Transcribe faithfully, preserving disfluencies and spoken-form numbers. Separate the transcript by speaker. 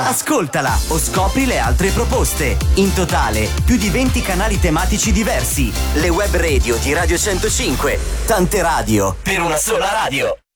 Speaker 1: Ascoltala o scopri le altre proposte. In totale, più di venti canali tematici diversi. Le web radio di Radio centocinque. Tante radio per una sola radio.